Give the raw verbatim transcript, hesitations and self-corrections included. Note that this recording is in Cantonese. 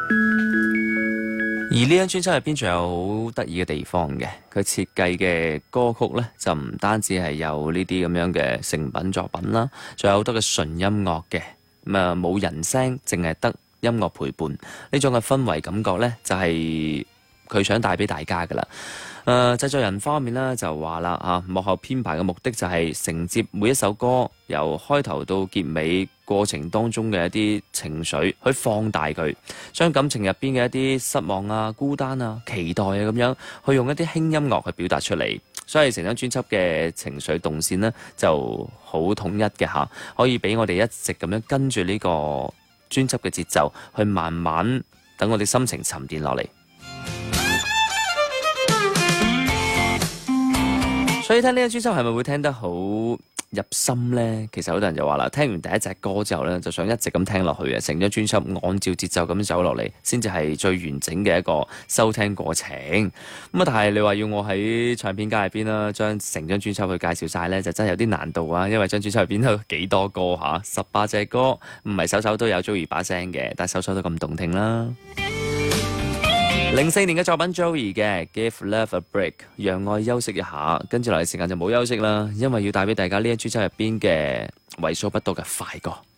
而呢張專輯入邊仲有好得意嘅地方嘅，佢設計嘅歌曲呢，就唔單止係有呢啲咁樣嘅成品作品啦，仲有好多嘅純音樂嘅，咁啊冇人聲，淨係得音樂陪伴，呢種嘅氛圍感覺呢，就係佢想帶俾大家噶啦。誒、呃、製作人方面呢，就話啦嚇，幕後編排嘅目的就係承接每一首歌由開頭到結尾過程當中嘅一啲情緒，去放大佢，將感情入邊嘅一啲失望啊、孤單啊、期待啊咁樣，去用一啲輕音樂去表達出嚟，所以成張專輯嘅情緒動線呢就好統一嘅嚇，可以俾我哋一直咁樣跟住呢個專輯嘅節奏，去慢慢等我哋心情沉澱落嚟。所以聽呢張專輯係咪會聽得好入心呢？其實好多人就話啦，聽完第一隻歌之後呢，就想一直咁聽落去啊！成張專輯按照節奏咁走落嚟，先至係最完整嘅一個收聽過程。咁啊，但係你話要我喺唱片街入邊啦，將成張專輯去介紹晒呢，就真係有啲難度啊！因為張專輯入邊有幾多歌嚇，十八隻歌，唔係首首都有 Joey 把聲嘅，但係首首都咁動聽啦。零四年嘅作品 Joey 嘅 Give Love a Break， 讓愛休息一下，跟住落嚟時間就冇休息啦，因為要帶俾大家呢一專輯入邊嘅為數不多嘅快歌。